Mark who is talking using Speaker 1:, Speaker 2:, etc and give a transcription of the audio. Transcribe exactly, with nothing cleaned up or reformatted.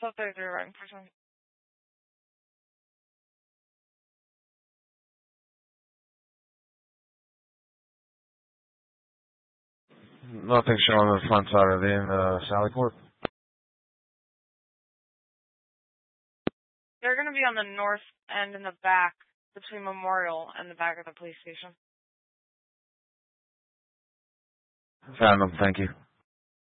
Speaker 1: twelve thirty-three, right in person.
Speaker 2: Nothing showing on the front side of the uh, Sallyport.
Speaker 1: They're going to be on the north end in the back, between Memorial and the back of the police station.
Speaker 2: Found them, thank you.